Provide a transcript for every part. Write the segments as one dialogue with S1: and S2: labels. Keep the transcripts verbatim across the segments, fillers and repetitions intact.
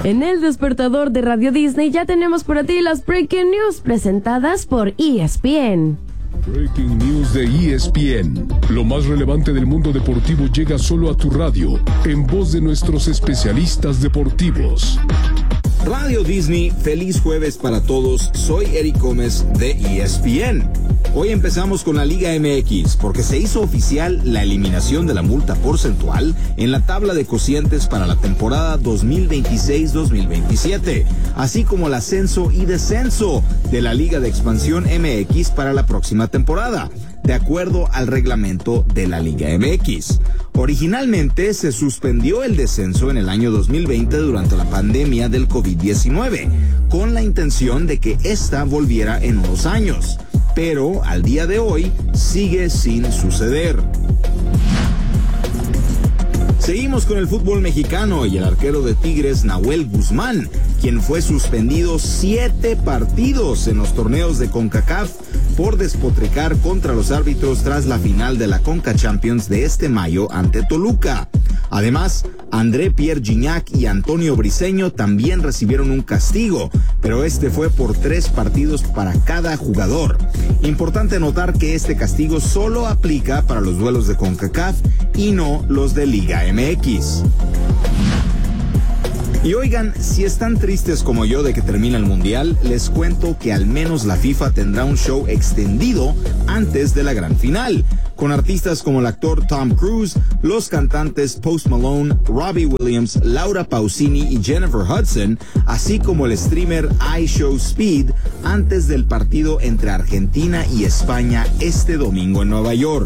S1: En el despertador de Radio Disney ya tenemos para ti las Breaking News presentadas por E S P N.
S2: Breaking News de E S P N. Lo más relevante del mundo deportivo llega solo a tu radio, en voz de nuestros especialistas deportivos.
S3: Radio Disney, feliz jueves para todos. Soy Eric Gómez de E S P N. Hoy empezamos con la Liga M X porque se hizo oficial la eliminación de la multa porcentual en la tabla de cocientes para la temporada dos mil veintiséis dos mil veintisiete, así como el ascenso y descenso de la Liga de Expansión M X para la próxima temporada, de acuerdo al reglamento de la Liga M X. Originalmente se suspendió el descenso en el año dos mil veinte durante la pandemia del COVID diecinueve, con la intención de que ésta volviera en unos años, pero al día de hoy sigue sin suceder. Seguimos con el fútbol mexicano y el arquero de Tigres, Nahuel Guzmán, quien fue suspendido siete partidos en los torneos de CONCACAF por despotricar contra los árbitros tras la final de la Conca Champions de este mayo ante Toluca. Además, André Pierre Gignac y Antonio Briseño también recibieron un castigo, pero este fue por tres partidos para cada jugador. Importante notar que este castigo solo aplica para los duelos de CONCACAF y no los de Liga M X. Y oigan, si están tristes como yo de que termina el Mundial, les cuento que al menos la FIFA tendrá un show extendido antes de la gran final, con artistas como el actor Tom Cruise, los cantantes Post Malone, Robbie Williams, Laura Pausini y Jennifer Hudson, así como el streamer iShowSpeed, antes del partido entre Argentina y España este domingo en Nueva York.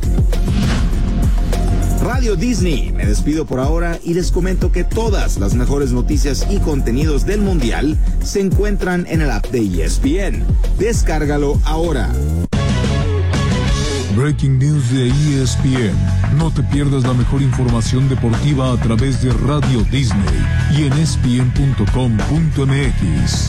S3: Radio Disney, me despido por ahora y les comento que todas las mejores noticias y contenidos del Mundial se encuentran en el app de E S P N. Descárgalo ahora.
S2: Breaking News de E S P N. No te pierdas la mejor información deportiva a través de Radio Disney y en E S P N punto com punto M X.